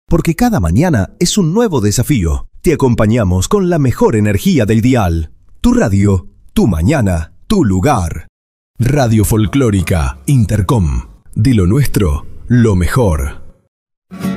porque cada mañana es un nuevo desafío. Te acompañamos con la mejor energía del dial. Tu radio, tu mañana, tu lugar. Radio Folclórica Intercom. De lo nuestro, lo mejor.